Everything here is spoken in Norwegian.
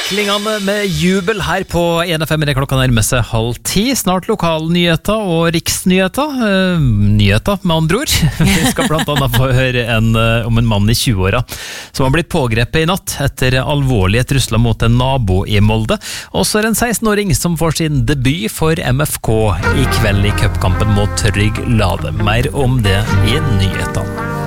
Klingende med jubel her på 1FM i det klokka nærmer seg 9:30. Snart lokalnyheter og riksnyheter. Nyheter, med andre ord. Vi skal blant annet få høre om en mann i 20-åra som har blitt pågrepet i natt etter alvorlige trusler mot en nabo i Molde. Og så er det en 16-åring som får sin debut for MFK i kveld i cupkampen mot Trygg Lade. Mer om det i nyhetene.